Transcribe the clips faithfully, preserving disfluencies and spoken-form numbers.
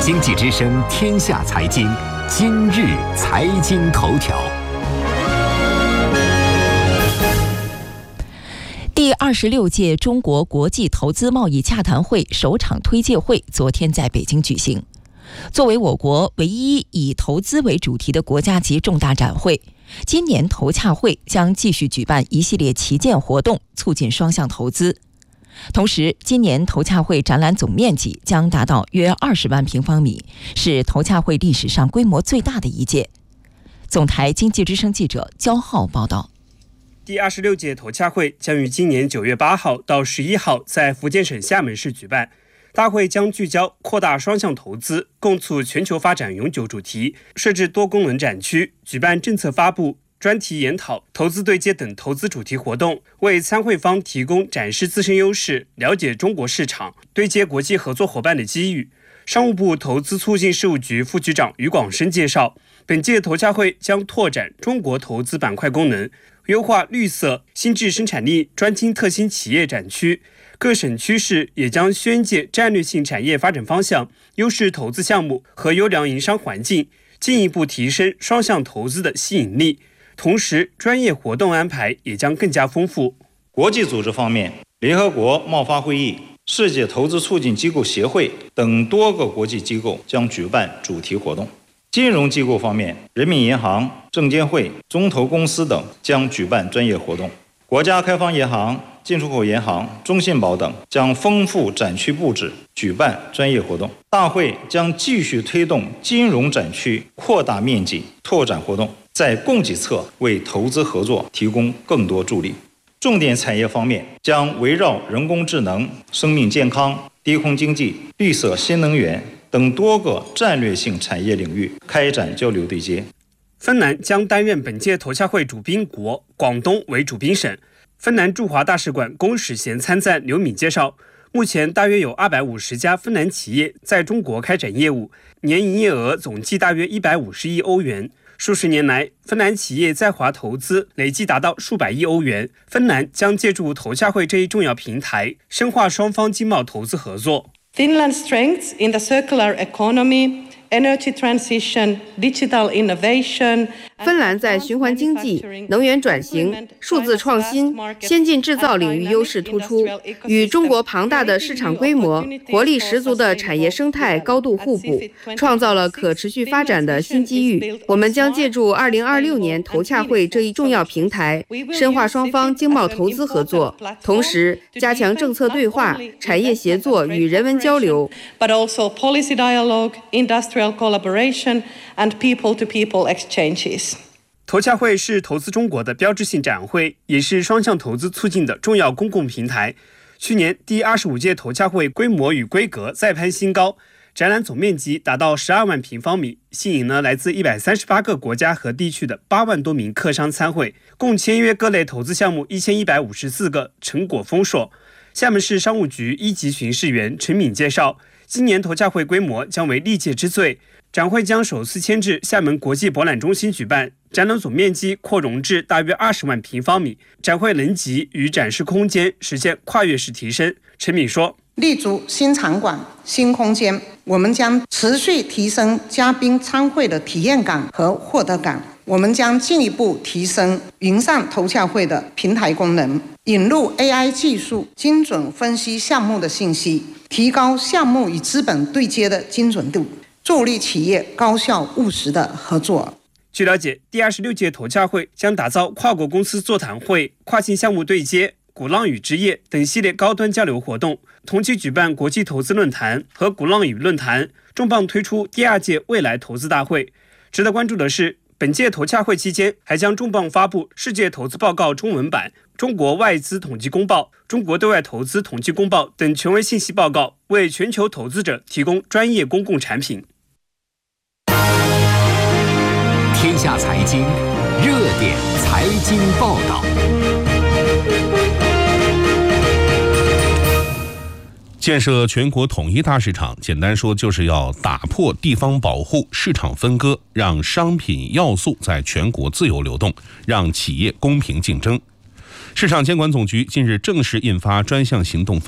经济之声天下财经，今日财经头条。 第二十六届中国国际投资贸易洽谈会首场推介会昨天在北京举行。作为我国唯一以投资为主题的国家级重大展会，今年投洽会将继续举办一系列旗舰活动，促进双向投资。同时，今年投洽会展览总面积将达到约二十万平方米，是投洽会历史上规模最大的一届。总台经济之声记者焦浩报道。 第二十六届投洽会将于今年九月八号到十一号在福建省厦门市举办。大会将聚焦扩大双向投资、共促全球发展永久主题，设置多功能展区，举办政策发布、专题研讨、投资对接等投资主题活动，为参会方提供展示自身优势、了解中国市场、对接国际合作伙伴的机遇。商务部投资促进事务局副局长于广生介绍，本届投洽会将拓展中国投资板块功能，优化绿色、新质生产力专精特新企业展区。各省区市也将宣介战略性产业发展方向、优势投资项目和优良营商环境，进一步提升双向投资的吸引力。同时，专业活动安排也将更加丰富。 国际组织方面，联合国贸发会议、世界投资促进机构协会等多个国际机构将举办主题活动。金融机构方面，人民银行、证监会、中投公司等将举办专业活动。国家开发银行、进出口银行、中信保等将丰富展区布置，举办专业活动。大会将继续推动金融展区扩大面积、拓展活动，在供给侧为投资合作提供更多助力。重点产业方面，将围绕人工智能、生命健康、低空经济、绿色新能源等多个战略性产业领域开展交流对接。 芬兰将担任本届投洽会主宾国，广东为主宾省。芬兰驻华大使馆公使衔参赞刘敏介绍，目前大约有二百五十家芬兰企业在中国开展业务，年营业额总计大约一百五十亿欧元。数十年来，芬兰企业在华投资累计达到数百亿欧元。芬兰将借助投洽会这一重要平台，深化双方经贸投资合作。 Finland's strengths in the circular economy, energy transition, digital innovation. 芬兰在循环经济、能源转型、数字创新、先进制造领域优势突出，与中国庞大的市场规模、活力十足的产业生态高度互补，创造了可持续发展的新机遇。我们将借助二零二六年投洽会这一重要平台，深化双方经贸投资合作，同时加强政策对话、产业协作与人文交流。 But also policy dialogue, industrial collaboration and people-to-people exchanges. 投洽会是投资中国的标志性展会，也是双向投资促进的重要公共平台。去年第二十五届投洽会规模与规格再攀新高，展览总面积达到十二万平方米，吸引了来自一百三十八个国家和地区的八万多名客商参会，共签约各类投资项目一千一百五十四个，成果丰硕。厦门市商务局一级巡视员陈敏介绍，今年投洽会规模将为历届之最，展会将首次迁至厦门国际博览中心举办，展览总面积扩容至大约二十万平方米，展会能级与展示空间实现跨越式提升。陈敏说， 立足新场馆、新空间，我们将持续提升嘉宾参会的体验感和获得感。我们将进一步提升云上投洽会的平台功能，引入 A I 技术，精准分析项目的信息，提高项目与资本对接的精准度，助力企业高效务实的合作。 据了解，第二十六届投洽会将打造跨国公司座谈会、跨境项目对接、鼓浪屿之夜等系列高端交流活动，同期举办国际投资论坛和鼓浪屿论坛，重磅推出第二届未来投资大会。值得关注的是，本届投洽会期间还将重磅发布世界投资报告中文版、中国外资统计公报、中国对外投资统计公报等权威信息报告，为全球投资者提供专业公共产品。 天下财经热点财经报道。 建设全国统一大市场，简单说就是要打破地方保护、市场分割，让商品要素在全国自由流动，让企业公平竞争。市场监管总局近日正式印发专项行动方案，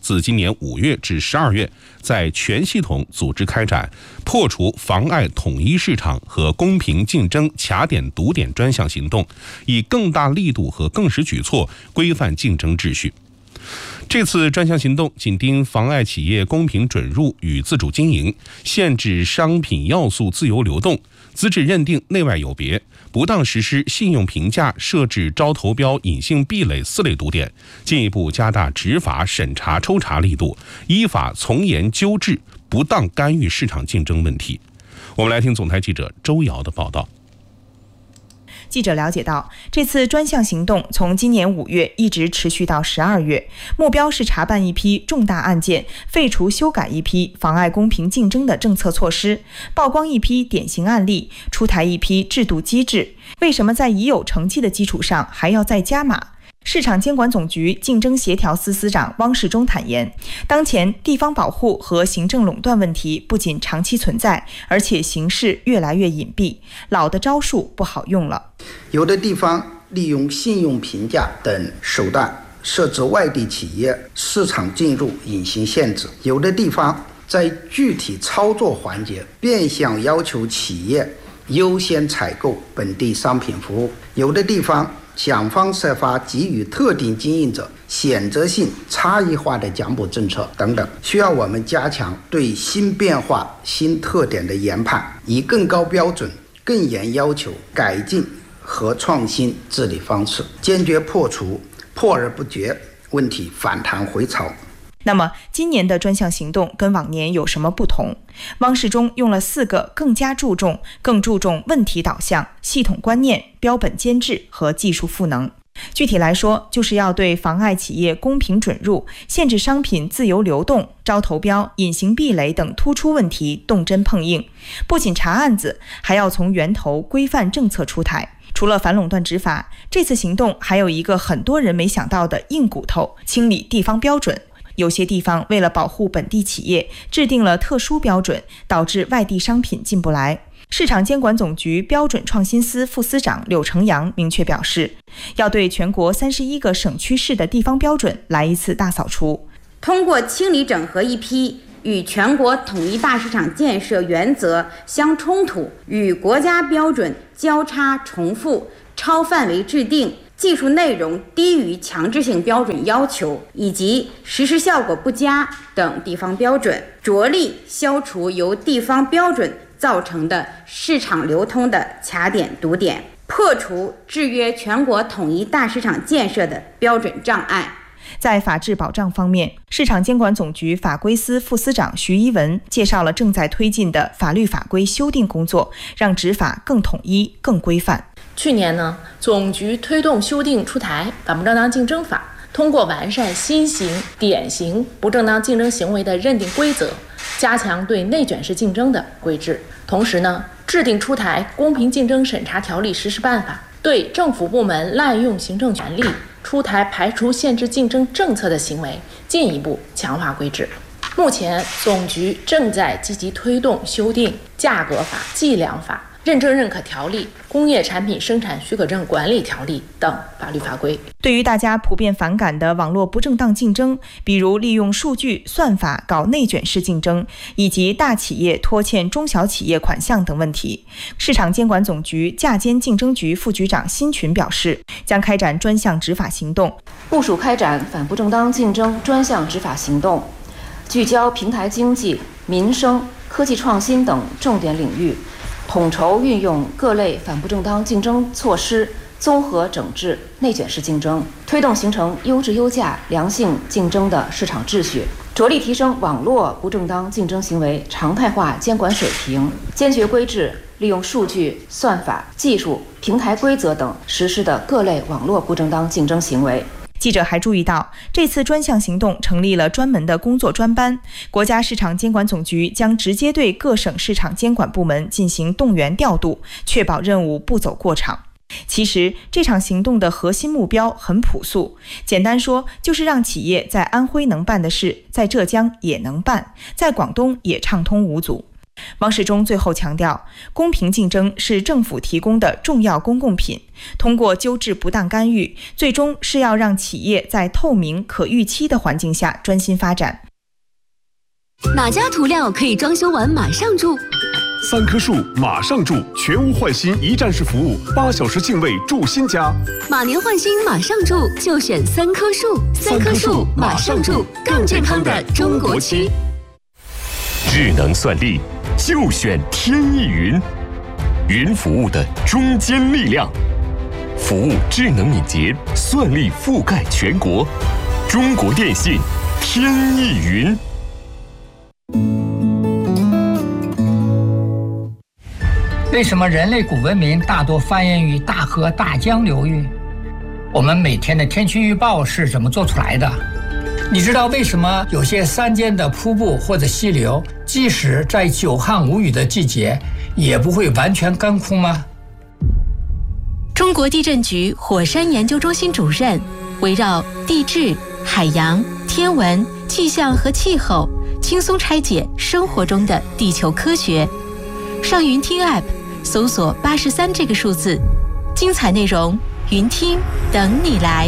自今年五月至十二月，在全系统组织开展破除妨碍统一市场和公平竞争卡点堵点专项行动，以更大力度和更实举措规范竞争秩序。这次专项行动紧盯妨碍企业公平准入与自主经营，限制商品要素自由流动，资质认定内外有别，不当实施信用评价设置招投标隐性壁垒四类堵点，进一步加大执法审查抽查力度，依法从严纠治不当干预市场竞争问题。我们来听总台记者周瑶的报道。 记者了解到，这次专项行动从今年五月一直持续到十二月，目标是查办一批重大案件，废除修改一批妨碍公平竞争的政策措施，曝光一批典型案例，出台一批制度机制。为什么在已有成绩的基础上还要再加码？市场监管总局竞争协调司司长汪世忠坦言，当前地方保护和行政垄断问题不仅长期存在，而且形势越来越隐蔽，老的招数不好用了。 有的地方利用信用评价等手段设置外地企业市场进入隐形限制，有的地方在具体操作环节变相要求企业优先采购本地商品服务，有的地方想方设法给予特定经营者选择性差异化的奖补政策等等，需要我们加强对新变化新特点的研判，以更高标准更严要求改进和创新治理方式，坚决破除破而不绝问题反弹回潮。 那么今年的专项行动跟往年有什么不同？汪世忠用了四个更加注重、更注重问题导向、系统观念、标本兼治和技术赋能。具体来说，就是要对妨碍企业公平准入、限制商品自由流动、招投标、隐形壁垒等突出问题动真碰硬，不仅查案子，还要从源头规范政策出台。除了反垄断执法，这次行动还有一个很多人没想到的硬骨头，清理地方标准。有些地方为了保护本地企业，制定了特殊标准，导致外地商品进不来。市场监管总局标准创新司副司长柳成阳明确表示，要对全国三十一个省区市的地方标准来一次大扫除， 通过清理整合一批与全国统一大市场建设原则相冲突、与国家标准交叉重复、超范围制定、技术内容低于强制性标准要求以及实施效果不佳等地方标准，着力消除由地方标准造成的市场流通的卡点堵点，破除制约全国统一大市场建设的标准障碍。 在法治保障方面，市场监管总局法规司副司长徐一文介绍了正在推进的法律法规修订工作，让执法更统一、更规范。 去年呢，总局推动修订出台《反不正当竞争法》，通过完善新型、典型不正当竞争行为的认定规则，加强对内卷式竞争的规制。同时呢，制定出台《公平竞争审查条例实施办法》，对政府部门滥用行政权力、出台排除限制竞争政策的行为进一步强化规制。目前，总局正在积极推动修订《价格法》《计量法》、认证认可条例、工业产品生产许可证管理条例等法律法规。 对于大家普遍反感的网络不正当竞争，比如利用数据算法搞内卷式竞争，以及大企业拖欠中小企业款项等问题，市场监管总局价监竞争局副局长辛群表示，将开展专项执法行动， 部署开展反不正当竞争专项执法行动，聚焦平台经济、民生、科技创新等重点领域，统筹运用各类反不正当竞争措施，综合整治内卷式竞争，推动形成优质优价良性竞争的市场秩序，着力提升网络不正当竞争行为常态化监管水平，坚决规制利用数据、算法、技术、平台规则等实施的各类网络不正当竞争行为。 记者还注意到，这次专项行动成立了专门的工作专班，国家市场监管总局将直接对各省市场监管部门进行动员调度，确保任务不走过场。其实，这场行动的核心目标很朴素，简单说就是让企业在安徽能办的事，在浙江也能办，在广东也畅通无阻。 汪世忠最后强调，公平竞争是政府提供的重要公共品，通过纠治不当干预，最终是要让企业在透明可预期的环境下专心发展。 哪家涂料可以装修完马上住？ 三棵树马上住，全屋换新一站式服务，八小时净位住新家。 马年换新马上住，就选三棵树。三棵树马上住，更健康的中国漆。 智能算力就选天翼云，云服务的中坚力量，服务智能敏捷，算力覆盖全国。中国电信天翼云。 为什么人类古文明大多繁衍于大河大江流域？我们每天的天气预报是怎么做出来的？你知道为什么有些山间的瀑布或者溪流，即使在久旱无雨的季节，也不会完全干枯吗？ 中国地震局火山研究中心主任围绕地质、海洋、天文、气象和气候，轻松拆解生活中的地球科学。上云听 App 搜索八十三这个数字，精彩内容云听等你来。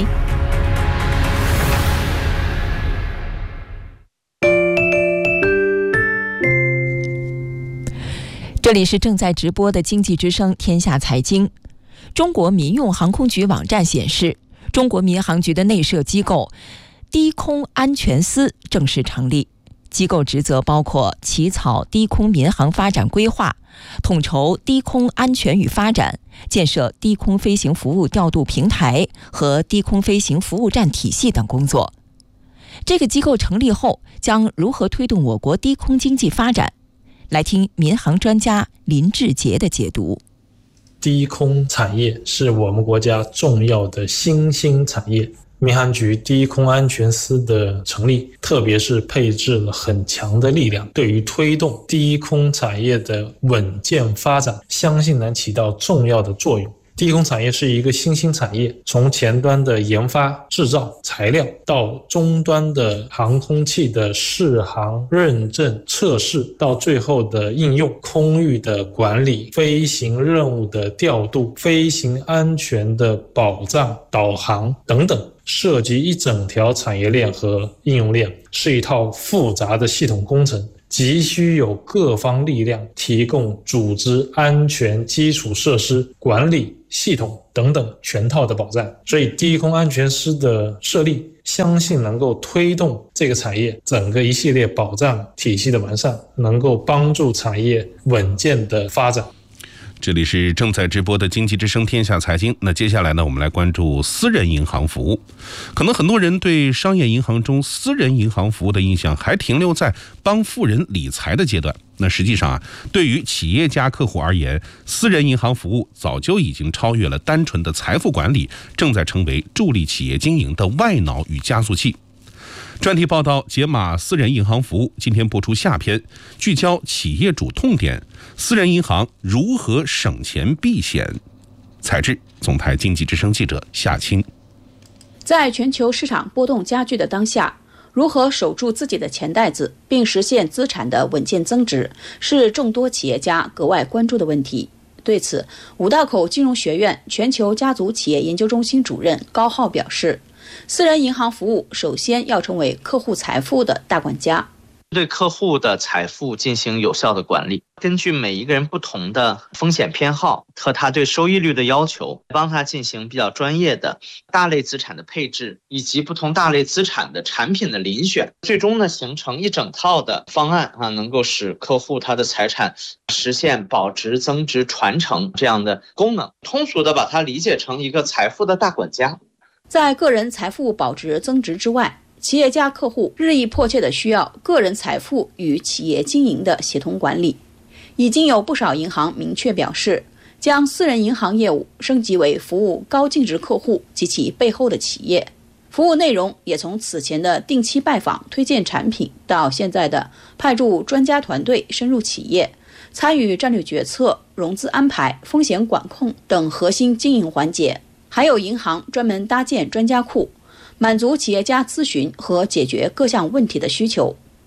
这里是正在直播的经济之声天下财经。中国民用航空局网站显示，中国民航局的内设机构低空安全司正式成立，机构职责包括起草低空民航发展规划，统筹低空安全与发展，建设低空飞行服务调度平台和低空飞行服务站体系等工作。这个机构成立后将如何推动我国低空经济发展？来听民航专家林志杰的解读。 低空产业是我们国家重要的新兴产业，民航局低空安全司的成立，特别是配置了很强的力量，对于推动低空产业的稳健发展，相信能起到重要的作用。低空产业是一个新兴产业，从前端的研发、制造、材料，到终端的航空器的试航、认证、测试，到最后的应用、空域的管理、飞行任务的调度、飞行安全的保障、导航等等，涉及一整条产业链和应用链，是一套复杂的系统工程，急需有各方力量提供组织安全基础设施、管理系统等等全套的保障。所以低空安全司的设立，相信能够推动这个产业整个一系列保障体系的完善，能够帮助产业稳健的发展。 这里是正在直播的经济之声天下财经。那接下来呢，我们来关注私人银行服务。可能很多人对商业银行中私人银行服务的印象还停留在帮富人理财的阶段。那实际上啊，对于企业家客户而言，私人银行服务早就已经超越了单纯的财富管理，正在成为助力企业经营的外脑与加速器。专题报道解码私人银行服务，今天播出下篇，聚焦企业主痛点，私人银行如何省钱避险。采制总台经济之声记者夏青。 在全球市场波动加剧的当下，如何守住自己的钱袋子，并实现资产的稳健增值，是众多企业家格外关注的问题。对此，五道口金融学院全球家族企业研究中心主任高浩表示，私人银行服务首先要成为客户财富的大管家， 对客户的财富进行有效的管理，根据每一个人不同的风险偏好和他对收益率的要求，帮他进行比较专业的大类资产的配置，以及不同大类资产的产品的遴选，最终呢形成一整套的方案啊，能够使客户他的财产实现保值、增值、传承这样的功能。通俗的把它理解成一个财富的大管家。 在个人财富保值增值之外，企业家客户日益迫切地需要个人财富与企业经营的协同管理。已经有不少银行明确表示，将私人银行业务升级为服务高净值客户及其背后的企业。服务内容也从此前的定期拜访推荐产品，到现在的派驻专家团队深入企业，参与战略决策、融资安排、风险管控等核心经营环节。还有银行专门搭建专家库，满足企业家咨询和解决各项问题的需求。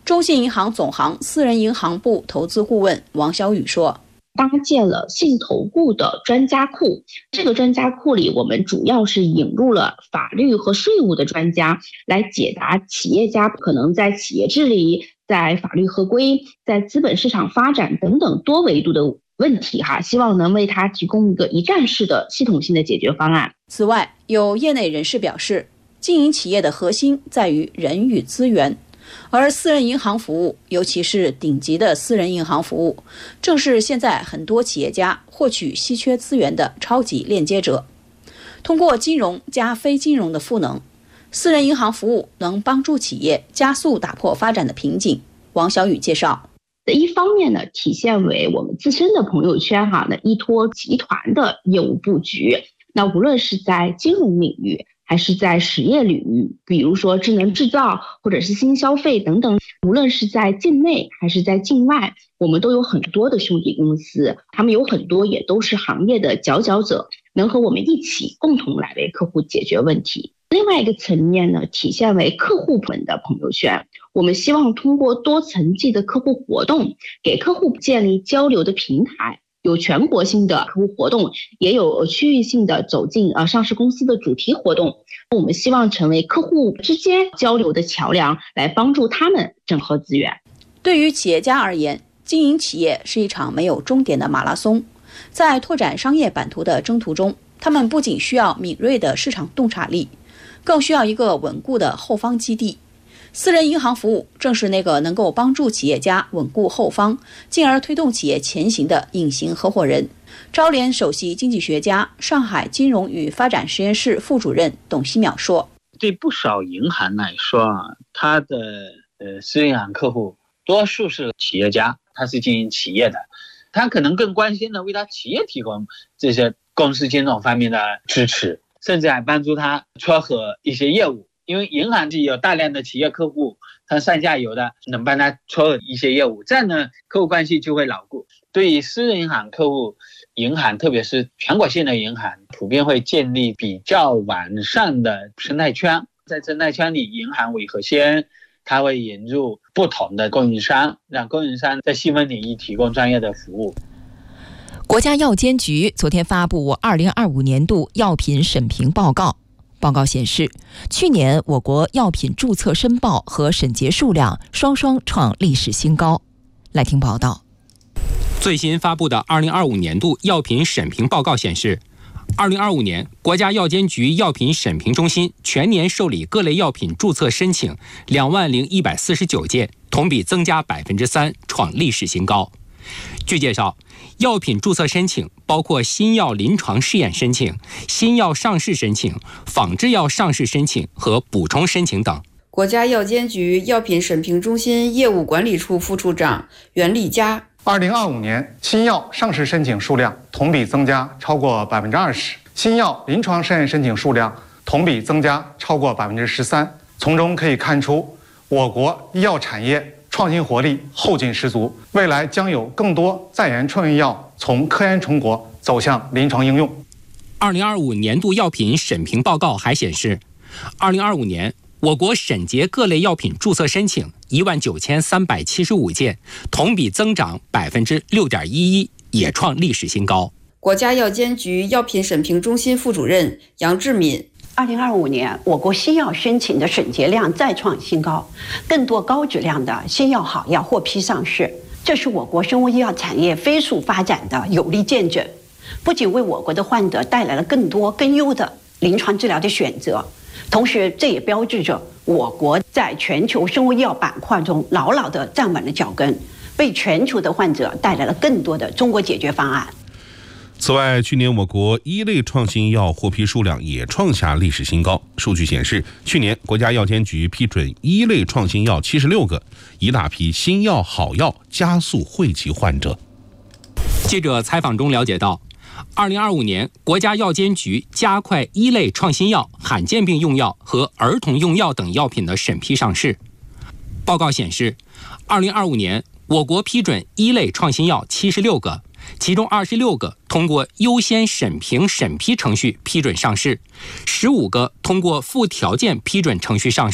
中信银行总行私人银行部投资顾问王小雨说， 搭建了信投顾的专家库，这个专家库里我们主要是引入了法律和税务的专家，来解答企业家可能在企业治理、在法律合规、在资本市场发展等等多维度的问题哈，希望能为他提供一个一站式的系统性的解决方案。 此外，有业内人士表示，经营企业的核心在于人与资源，而私人银行服务，尤其是顶级的私人银行服务，正是现在很多企业家获取稀缺资源的超级链接者。通过金融加非金融的赋能，私人银行服务能帮助企业加速打破发展的瓶颈。王小雨介绍， 一方面呢，体现为我们自身的朋友圈哈、啊，那依托集团的业务布局，那无论是在金融领域还是在实业领域，比如说智能制造或者是新消费等等，无论是在境内还是在境外，我们都有很多的兄弟公司，他们有很多也都是行业的佼佼者，能和我们一起共同来为客户解决问题。另外一个层面呢，体现为客户们的朋友圈，我们希望通过多层级的客户活动，给客户建立交流的平台，有全国性的客户活动，也有区域性的走进呃上市公司的主题活动。我们希望成为客户之间交流的桥梁，来帮助他们整合资源。 对于企业家而言，经营企业是一场没有终点的马拉松，在拓展商业版图的征途中，他们不仅需要敏锐的市场洞察力，更需要一个稳固的后方基地。私人银行服务正是那个能够帮助企业家稳固后方，进而推动企业前行的隐形合伙人。招联首席经济学家、上海金融与发展实验室副主任董希淼说， 对不少银行来说啊，他的呃私人银行客户多数是企业家，他是经营企业的，他可能更关心的为他企业提供这些公司金融方面的支持，甚至还帮助他撮合一些业务。因为银行是有大量的企业客户，他上下游的能帮他撮合一些业务，这样呢客户关系就会牢固。对于私人银行客户，银行特别是全国性的银行普遍会建立比较完善的生态圈，在生态圈里银行为核心，它会引入不同的供应商，让供应商在细分领域提供专业的服务。 国家药监局昨天发布二零二五年度药品审评报告。报告显示，去年我国药品注册申报和审结数量双双创历史新高。来听报道。 最新发布的二零二五年度药品审评报告显示，二零二五年国家药监局药品审评中心全年受理各类药品注册申请两万零一百四十九件，同比增加百分之三，创历史新高。据介绍，药品注册申请包括新药临床试验申请、新药上市申请、仿制药上市申请和补充申请等。 国家药监局药品审评中心业务管理处副处长袁立佳， 二零二五年新药上市申请数量同比增加超过百分之二十，新药临床试验申请数量同比增加超过百分之十三。从中可以看出，我国医药产业创新活力后劲十足，未来将有更多在研创新药从科研成果走向临床应用。 二零二五年度药品审评报告还显示，二零二五年我国审结各类药品注册申请一万九千三百七十五件，同比增长百分之六点一一，也创历史新高。 国家药监局药品审评中心副主任杨志敏。 二零二五年，我国新药申请的审结量再创新高，更多高质量的新药好药获批上市，这是我国生物医药产业飞速发展的有力见证。不仅为我国的患者带来了更多更优的临床治疗的选择，同时这也标志着我国在全球生物医药板块中牢牢地站稳了脚跟，为全球的患者带来了更多的中国解决方案。 此外，去年我国一类创新药获批数量也创下历史新高。数据显示，去年国家药监局批准一类创新药七十六个，一大批新药好药加速惠及患者。 记者采访中了解到，二零二五年国家药监局加快一类创新药、罕见病用药和儿童用药等药品的审批上市。报告显示，二零二五年我国批准一类创新药七十六个，其中二十六个通过优先审评审批程序批准上市，十五个通过附条件批准程序上市，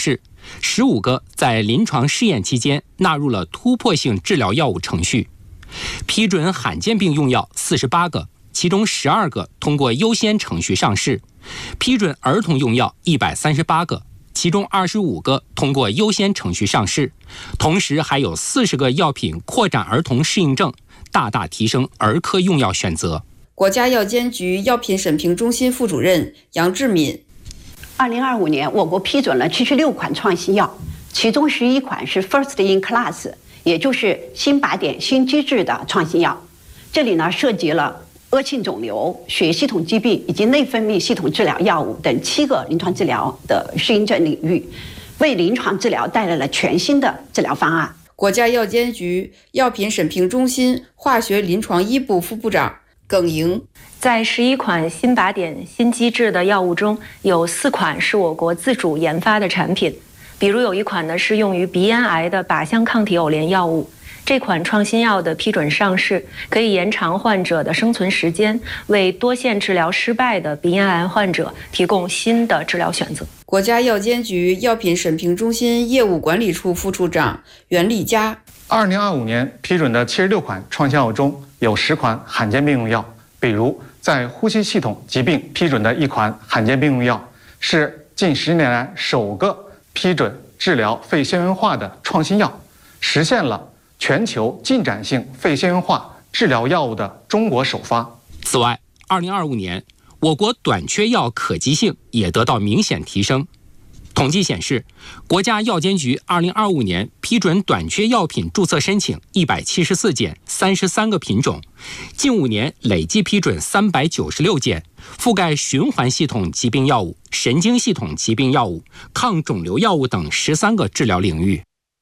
十五个在临床试验期间纳入了突破性治疗药物程序，批准罕见病用药四十八个，其中十二个通过优先程序上市，批准儿童用药一百三十八个，其中二十五个通过优先程序上市，同时还有四十个药品扩展儿童适应症，大大提升儿科用药选择。 国家药监局药品审评中心副主任杨志敏， 二零二五年，我国批准了七十六款创新药，其中十一款是 first in class， 也就是新靶点、新机制的创新药。这里呢涉及了恶性肿瘤、血液系统疾病以及内分泌系统治疗药物等七个临床治疗的适应症领域，为临床治疗带来了全新的治疗方案。 国家药监局药品审评中心化学临床一部副部长耿莹， 在十一款新靶点、新机制的药物中，有四款是我国自主研发的产品，比如有一款呢是用于鼻咽癌的靶向抗体偶联药物。这款创新药的批准上市，可以延长患者的生存时间，为多线治疗失败的鼻咽癌患者提供新的治疗选择。 国家药监局药品审评中心业务管理处副处长袁丽佳， 二零二五年批准的七十六款创新药中，有十款罕见病用药，比如在呼吸系统疾病批准的一款罕见病用药，是近十年来首个批准治疗肺纤维化的创新药，实现了全球进展性肺纤维化治疗药物的中国首发。 此外，二零二五年我国短缺药可及性也得到明显提升。统计显示，国家药监局二零二五年批准短缺药品注册申请一百七十四件，三十三个品种，近五年累计批准三百九十六件，覆盖循环系统疾病药物、神经系统疾病药物、抗肿瘤药物等十三个治疗领域。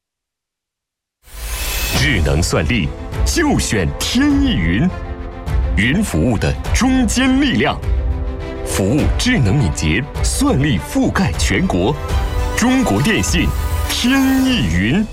智能算力就选天翼云，云服务的中坚力量，服务智能敏捷，算力覆盖全国。中国电信天翼云。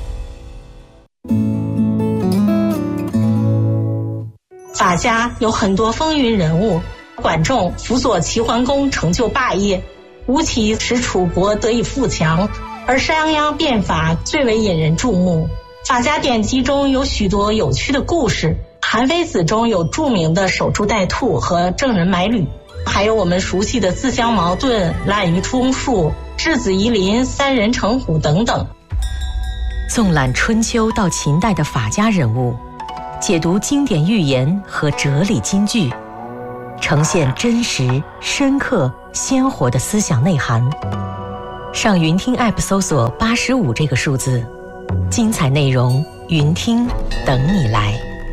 法家有很多风云人物，管仲辅佐齐桓公成就霸业，吴起使楚国得以富强，而商鞅变法最为引人注目。法家典籍中有许多有趣的故事，韩非子中有著名的守株待兔和郑人买履，还有我们熟悉的自相矛盾、滥竽充数、质子夷陵、三人成虎等等。 纵览春秋到秦代的法家人物，解读经典寓言和哲理金句，呈现真实、深刻、鲜活的思想内涵。上云听 App 搜索八十五这个数字，精彩内容云听等你来。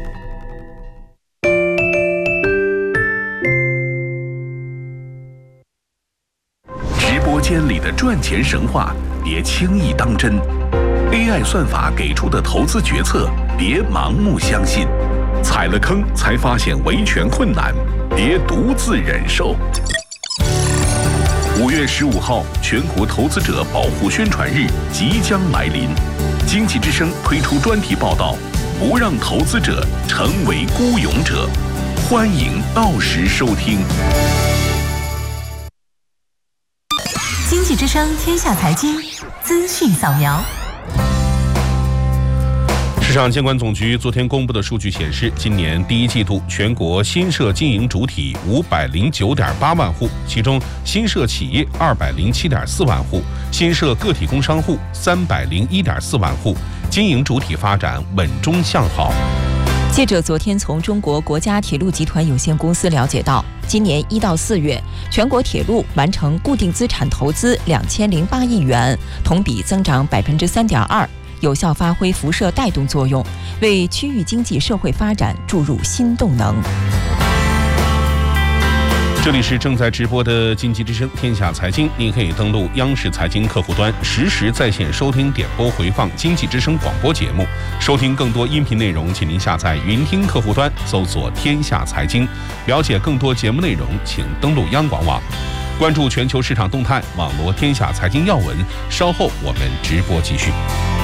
直播间里的赚钱神话别轻易当真， A I 算法给出的投资决策别盲目相信，踩了坑才发现维权困难，别独自忍受。五月十五号，全国投资者保护宣传日即将来临，经济之声推出专题报道，不让投资者成为孤勇者，欢迎到时收听。 经济之声天下财经资讯扫描。 市场监管总局昨天公布的数据显示，今年第一季度全国新设经营主体五百零九点八万户，其中新设企业二百零七点四万户，新设个体工商户三百零一点四万户，经营主体发展稳中向好。 记者昨天从中国国家铁路集团有限公司了解到，今年一到四月，全国铁路完成固定资产投资两千零八亿元，同比增长百分之三点二。有效发挥辐射带动作用，为区域经济社会发展注入新动能。 这里是正在直播的经济之声天下财经，您可以登录央视财经客户端，实时在线收听点播回放经济之声广播节目。收听更多音频内容，请您下载云听客户端，搜索天下财经。了解更多节目内容，请登录央广网。关注全球市场动态，网罗天下财经要闻。稍后我们直播继续。